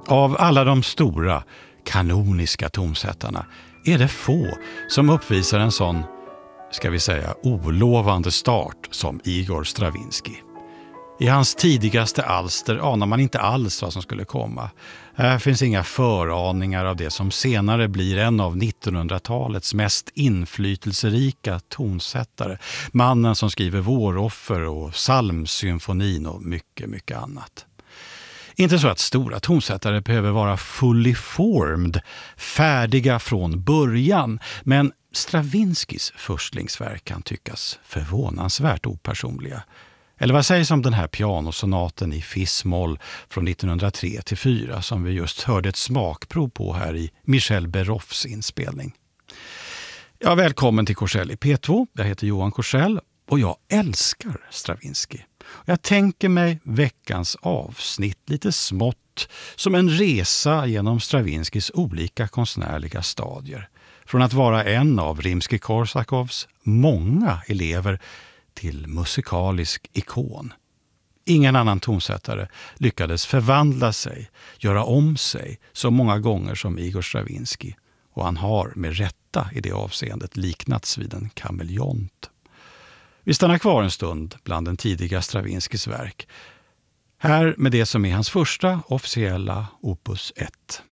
Av alla de stora, kanoniska tonsättarna är det få som uppvisar en sån, ska vi säga, olovande start som Igor Stravinsky. I hans tidigaste alster anar man inte alls vad som skulle komma. Här finns inga föraningar av det som senare blir en av 1900-talets mest inflytelserika tonsättare. Mannen som skriver Våroffer och Psalmsymfonin och mycket, mycket annat. Inte så att stora tonsättare behöver vara fully formed, färdiga från början, men Stravinskys förstlingsverk kan tyckas förvånansvärt opersonliga. Eller vad sägs om den här pianosonaten i fis-moll från 1903-4 som vi just hörde ett smakprov på här i Michel Beroffs inspelning. Ja, välkommen till Korsell i P2. Jag heter Johan Korsell och jag älskar Stravinsky. Jag tänker mig veckans avsnitt lite smått som en resa genom Stravinskys olika konstnärliga stadier. Från att vara en av Rimsky-Korsakovs många elever till musikalisk ikon. Ingen annan tonsättare lyckades förvandla sig, göra om sig så många gånger som Igor Stravinsky, och han har med rätta i det avseendet liknats vid en kameleont. Vi stannar kvar en stund bland den tidiga Stravinskys verk. Här med det som är hans första officiella opus 1.